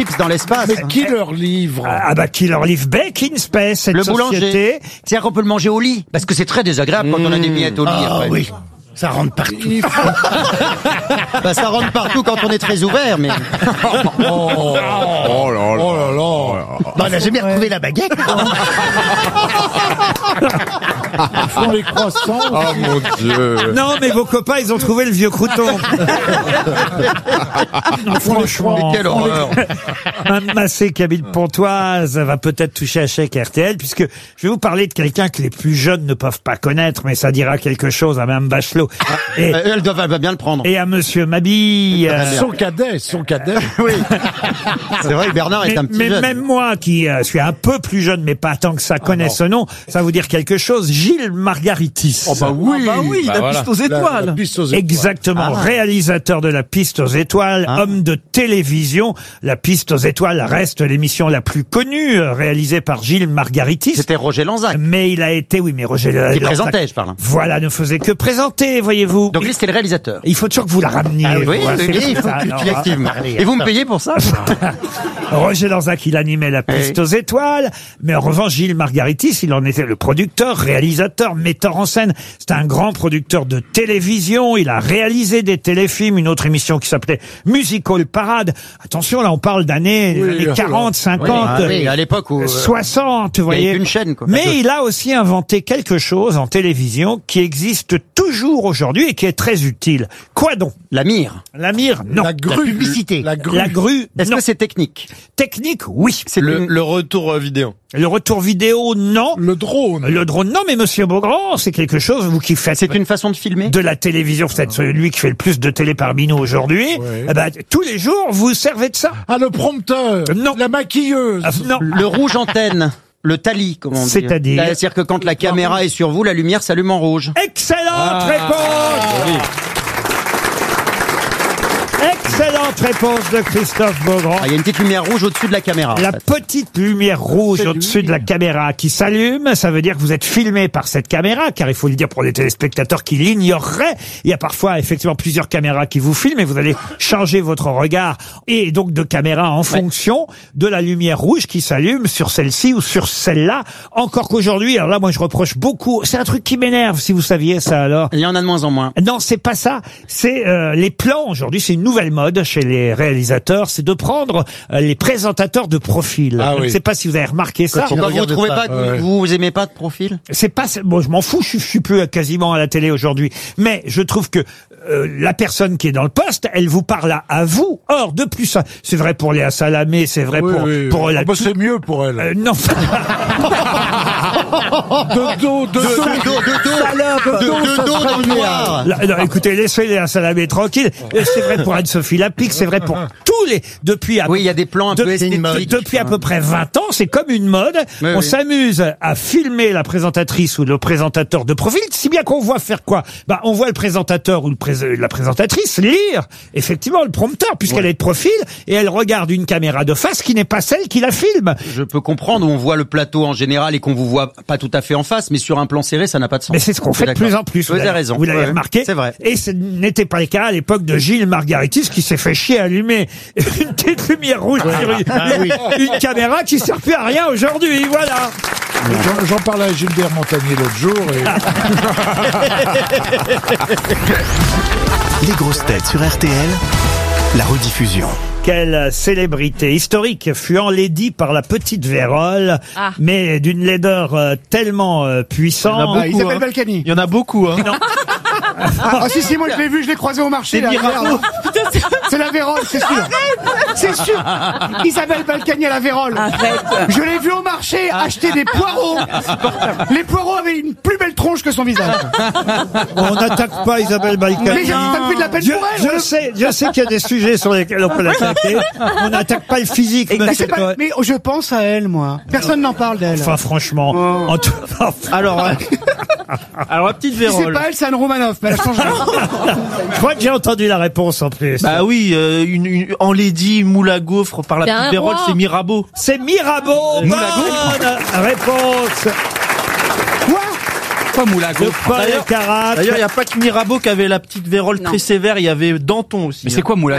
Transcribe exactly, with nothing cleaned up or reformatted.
dans l'espace. Mais qui leur livre? Ah bah qui leur livre Back in Space, cette Le société. boulanger. C'est-à-dire qu'on peut le manger au lit. Parce que c'est très désagréable quand on a des miettes au lit. Ah après. oui, ça rentre partout. Bah, ça rentre partout quand on est très ouvert, mais. Oh, Oh là là. oh là là. Bah, on n'a jamais retrouvé la baguette. Ils font les croissants. Oh mon Dieu. Non, mais vos copains, ils ont trouvé le vieux crouton. Non, franchement, Quelle horreur. Mme Massé, qui habite Pontoise, va peut-être toucher un chèque R T L, puisque je vais vous parler de quelqu'un que les plus jeunes ne peuvent pas connaître, mais ça dira quelque chose à Mme Bachelot. Et, Euh, Elle, doit, elle va bien le prendre. et à Monsieur Mabille. euh, Son cadet, son cadet. Oui. C'est vrai que Bernard est Mais, un petit mais jeune. même moi, qui euh, suis un peu plus jeune, mais pas tant que ça, connais ce nom, ça va vous dire quelque chose. Gilles Margaritis. Oh bah oui. Ah bah oui, Bah la voilà. piste aux La- étoiles. la piste aux étoiles. Exactement, Ah. réalisateur de La Piste aux Étoiles, Ah. homme de télévision. La Piste aux Étoiles reste l'émission la plus connue, euh, réalisée par Gilles Margaritis. C'était Roger Lanzac. Mais il a été, oui, mais Roger Lanzac- Qui présentait, je parle. Voilà, ne faisait que présenter, voyez-vous. Donc lui, c'était le réalisateur. Il faut toujours que vous la rameniez. Ah oui, vous, hein, oui, c'est il faut ça, que alors, tu l'actives. Et vous me payez pour ça? Roger Lanzac, il animait La Piste aux Étoiles, mais en revanche, Gilles Margaritis, il en était le producteur, réalisateur, metteur en scène. C'est un grand producteur de télévision. Il a réalisé des téléfilms, une autre émission qui s'appelait Musical Parade. Attention, là, on parle d'années Oui, années oh là. quarante, cinquante, Ah oui, à l'époque où. euh, soixante, vous il y avait voyez. qu'une chaîne, quoi. Mais il a aussi inventé quelque chose en télévision qui existe toujours aujourd'hui et qui est très utile. Quoi donc? La mire. La mire? Non. La grue. publicité. La grue. La grue? Est-ce Non. que c'est technique? Technique? Oui. C'est Le, une- le retour euh, vidéo. Le retour vidéo? Non. Le drone. Le drone, non, mais Monsieur Beaugrand, c'est quelque chose, vous qui faites c'est une façon de filmer? de la télévision, vous êtes celui qui fait le plus de télé parmi nous aujourd'hui, Ouais. eh ben, tous les jours, vous servez de ça. Ah, le prompteur. Non. La maquilleuse. Ah, non. Le rouge antenne. Le tali, comment on dit. C'est-à-dire C'est-à-dire que quand la caméra est sur vous, la lumière s'allume en rouge. Excellente réponse! Excellente réponse de Christophe Beaugrand. Ah, il y a une petite lumière rouge au-dessus de la caméra. La en fait. petite lumière rouge C'est au-dessus lui. de la caméra qui s'allume, ça veut dire que vous êtes filmé par cette caméra, car il faut le dire pour les téléspectateurs qui l'ignoreraient, il y a parfois effectivement plusieurs caméras qui vous filment et vous allez changer votre regard et donc de caméra en fonction de la lumière rouge qui s'allume sur celle-ci ou sur celle-là. Encore qu'aujourd'hui, alors là moi je reproche beaucoup, c'est un truc qui m'énerve si vous saviez ça alors. Il y en a de moins en moins. Non, c'est pas ça. C'est euh, les plans aujourd'hui. C'est une nouvelle mode chez les réalisateurs. C'est de prendre euh, les présentateurs de profil. Ah Je ne oui. sais pas si vous avez remarqué ça. Pourquoi vous trouvez pas que Ouais. vous, vous aimez pas de profil? C'est pas. Bon, je m'en fous. Je, je suis plus euh, quasiment à la télé aujourd'hui. Mais je trouve que euh, la personne qui est dans le poste, elle vous parle à, à vous. Or, de plus, ça, c'est vrai pour Léa Salamé, c'est vrai Oui, pour oui. pour la. Ah bah, c'est mieux pour elle. Euh, non. De dos, de dos. De dos, de dos. De dos, De ça dos serait dans le mieux. noir. Là, non, écoutez, laissez Léa Salamé tranquille. Et c'est vrai pour Anne-Sophie Lapix, c'est vrai pour tous les depuis. à- Oui, il y a des plans un peu Depuis- esthétiques. Depuis à peu près vingt ans, c'est comme une mode. Oui, on oui. s'amuse à filmer la présentatrice ou le présentateur de profil, si bien qu'on voit faire quoi? Bah, on voit le présentateur ou le prés- la présentatrice lire effectivement le prompteur, puisqu'elle est de profil et elle regarde une caméra de face qui n'est pas celle qui la filme. Je peux comprendre où on voit le plateau en général et qu'on vous voit pas tout à fait en face, mais sur un plan serré, ça n'a pas de sens. Mais c'est ce qu'on Je suis fait de d'accord. plus en plus. Vous avez l'avez- raison. Vous l'avez Ouais, remarqué. C'est vrai. Et ce n'était pas le cas à l'époque de Gilles Margaritis qui s'est fait chier à allumer une petite lumière rouge sur une, Ah une caméra qui sert plus à rien aujourd'hui. Voilà. J'en- J'en parlais à Gilbert Montagnier l'autre jour. Et... Les grosses têtes sur R T L, la rediffusion. Quelle célébrité historique fut enlaidie par la petite vérole, Ah. mais d'une laideur euh, tellement euh, puissante. Ah, Isabelle Balkany. Il y en a beaucoup, hein. Ah si, si, moi je l'ai vu, je l'ai croisé au marché. C'est là, Mirabeau. hier, là. C'est la vérole, c'est sûr. C'est sûr. Isabelle Balkany à la vérole. Je l'ai vu au marché acheter des poireaux. Les poireaux avaient une plus belle tronche que son visage. On n'attaque pas Isabelle Balkany. Mais j'ai ça me fait de la peine Je, pour elle. je sais, je sais qu'il y a des sujets sur lesquels on peut l'attaquer. On n'attaque pas le physique, Mais, monsieur c'est pas- Cohen. mais je pense à elle, moi. Personne n'en parle d'elle. Enfin, franchement, en tout- Alors, euh, alors la petite Si c'est vérole. pas elle, c'est Anne Romanoff, mais elle a changé. je crois que j'ai entendu la réponse en plus. Bah oui, euh, une, une enlaidie moule à gaufre par la C'est un petite vérole, roi. c'est Mirabeau. C'est Mirabeau. Moule à Bonne réponse Quoi? Pas moule à de Paul D'ailleurs, Elkarat. d'ailleurs, il n'y a pas que Mirabeau qui avait la petite vérole très sévère, il y avait Danton aussi. Mais c'est quoi moule à